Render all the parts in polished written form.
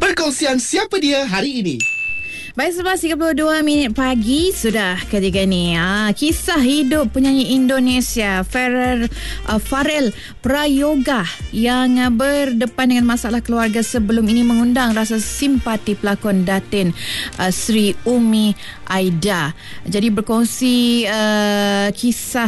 Perkongsian Siapa Dia hari ini. Baik, 11.32 pagi sudah ketika ni. Kisah hidup penyanyi Indonesia Pharrell Prayoga yang berdepan dengan masalah keluarga sebelum ini mengundang rasa simpati pelakon Datin Sri Umi Aida. Jadi berkongsi kisah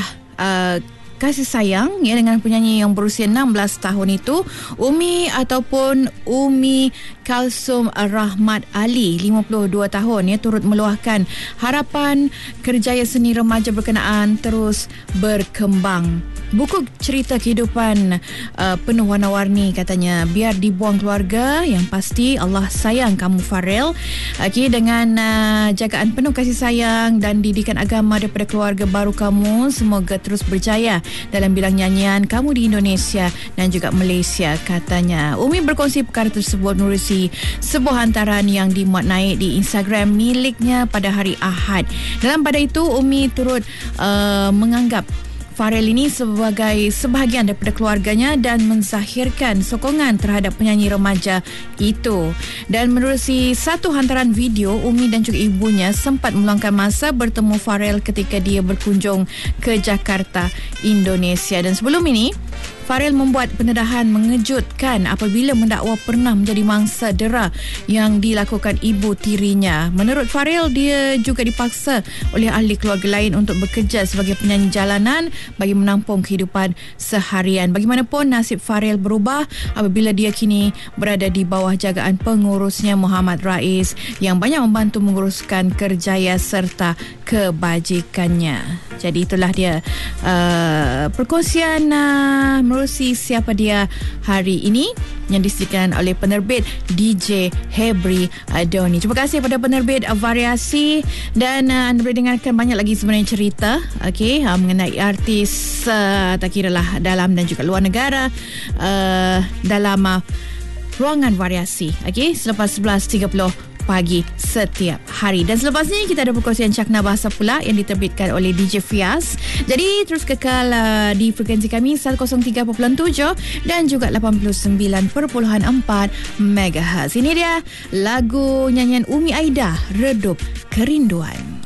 kasih sayang dengan penyanyi yang berusia 16 tahun itu, Umi ataupun Umi Kalsum Rahmat Ali, 52 tahun, turut meluahkan harapan kerjaya seni remaja berkenaan terus berkembang. Buku cerita kehidupan penuh warna-warni, katanya. Biar dibuang keluarga, yang pasti Allah sayang kamu, Pharrell. Dengan jagaan penuh kasih sayang dan didikan agama daripada keluarga baru kamu, semoga terus berjaya dalam bidang nyanyian kamu di Indonesia dan juga Malaysia, katanya. Umi berkongsi perkara tersebut menerusi sebuah hantaran yang dimuat naik di Instagram miliknya pada hari Ahad. Dalam pada itu, Umi turut menganggap Pharrell ini sebagai sebahagian daripada keluarganya dan menzahirkan sokongan terhadap penyanyi remaja itu. Dan menerusi satu hantaran video, Umi dan juga ibunya sempat meluangkan masa bertemu Pharrell ketika dia berkunjung ke Jakarta, Indonesia. Dan sebelum ini, Pharrell membuat pendedahan mengejutkan apabila mendakwa pernah menjadi mangsa dera yang dilakukan ibu tirinya. Menurut Pharrell, dia juga dipaksa oleh ahli keluarga lain untuk bekerja sebagai penyanyi jalanan bagi menampung kehidupan seharian. Bagaimanapun, nasib Pharrell berubah apabila dia kini berada di bawah jagaan pengurusnya Muhammad Rais yang banyak membantu menguruskan kerjaya serta kebajikannya. Jadi itulah dia perkongsian menerusi Siapa Dia hari ini yang disediakan oleh penerbit DJ Hebri Adoni. Terima kasih kepada penerbit Variasi. Dan anda boleh dengarkan banyak lagi sebenarnya cerita mengenai artis tak kira lah dalam dan juga luar negara dalam ruangan Variasi selepas 11.30 pagi setiap hari. Dan selepas ni kita ada perkongsian Cakna Bahasa pula yang diterbitkan oleh DJ Fias. Jadi terus kekal di frekuensi kami 103.7 dan juga 89.4 MHz. Ini dia lagu nyanyian Umi Aida, Redup Kerinduan.